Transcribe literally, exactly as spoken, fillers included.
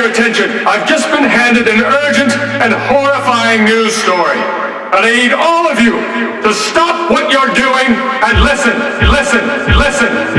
your attention. I've just been handed an urgent and horrifying news story. And I need all of you to stop what you're doing and listen.